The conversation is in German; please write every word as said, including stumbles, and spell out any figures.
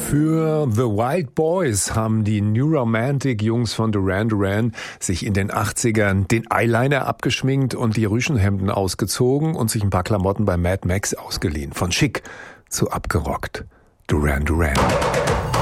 Für The White Boys haben die New Romantic Jungs von Duran Duran sich in den achtzigern den Eyeliner abgeschminkt und die Rüschenhemden ausgezogen und sich ein paar Klamotten bei Mad Max ausgeliehen. Von schick zu abgerockt. Duran Duran.